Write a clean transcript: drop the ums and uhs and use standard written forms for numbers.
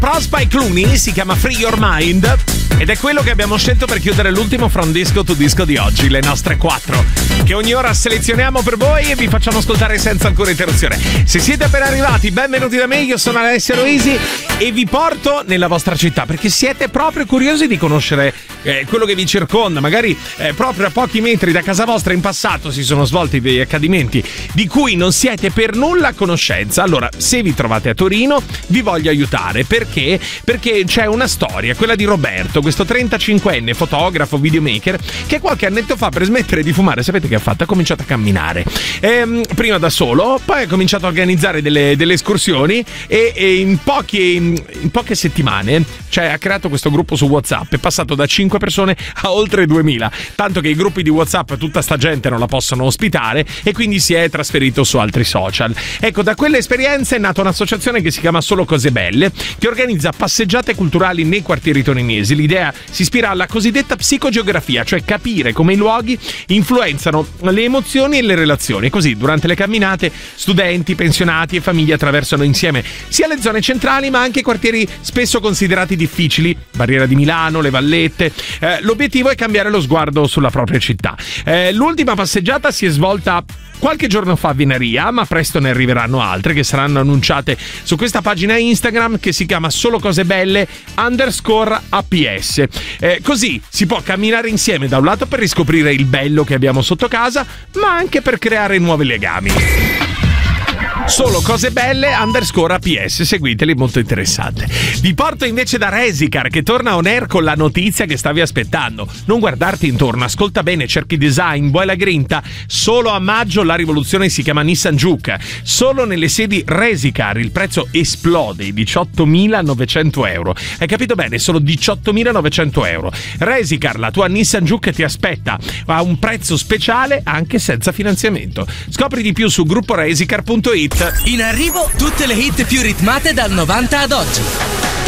Prospa e Clooney, si chiama Free Your Mind ed è quello che abbiamo scelto per chiudere l'ultimo From Disco to Disco di oggi, le nostre 4 che ogni ora selezioniamo per voi e vi facciamo ascoltare senza alcuna interruzione. Se siete appena arrivati, benvenuti da me, io sono Alessio Loisi e vi porto nella vostra città perché siete proprio curiosi di conoscere quello che vi circonda. Magari proprio a pochi metri da casa vostra in passato si sono svolti degli accadimenti di cui non siete per nulla a conoscenza. Allora, se vi trovate a Torino vi voglio aiutare perché c'è una storia, quella di Roberto, questo 35enne fotografo, videomaker, che qualche annetto fa, per smettere di fumare, sapete che ha fatto? Ha cominciato a camminare, prima da solo, poi ha cominciato a organizzare delle escursioni e in poche settimane, cioè, ha creato questo gruppo su WhatsApp, è passato da 5 persone a oltre 2000, tanto che i gruppi di WhatsApp tutta sta gente non la possono ospitare e quindi si è trasferito su altri social. Ecco, da quelle esperienze è nata un'associazione che si chiama Solo Cose Belle, che organizza passeggiate culturali nei quartieri torinesi. L'idea si ispira alla cosiddetta psicogeografia, cioè capire come i luoghi influenzano le emozioni e le relazioni. Così, durante le camminate, studenti, pensionati e famiglie attraversano insieme sia le zone centrali ma anche quartieri spesso considerati difficili, Barriera di Milano, le Vallette. L'obiettivo è cambiare lo sguardo sulla propria città. L'ultima passeggiata si è svolta qualche giorno fa a Venaria, ma presto ne arriveranno altre che saranno annunciate su questa pagina Instagram che si chiama Solo Cose Belle _APS. Così si può camminare insieme, da un lato per riscoprire il bello che abbiamo sotto casa, ma anche per creare nuovi legami. Solo Cose Belle _APS, seguiteli, molto interessante. Vi porto invece da Resicar, che torna on air con la notizia che stavi aspettando. Non guardarti intorno, ascolta bene, cerchi design, vuoi la grinta? Solo a maggio la rivoluzione si chiama Nissan Juke. Solo nelle sedi Resicar il prezzo esplode, i 18.900 euro. Hai capito bene? Solo 18.900 euro. Resicar, la tua Nissan Juke ti aspetta a un prezzo speciale anche senza finanziamento. Scopri di più su grupporesicar.it. In arrivo tutte le hit più ritmate dal 90 ad oggi.